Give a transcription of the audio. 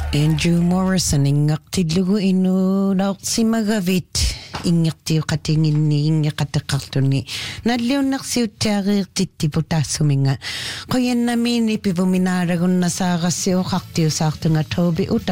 Andrew Morrison ingaqtillugu inu laorsimagavit ingirtiu qatinginni ingaqataqartuni nalliunnarsiuttaariirtittipu taassuminga qoyannamiini pivuminaaragunnasaarassiuqartiusaartunga Toby Uta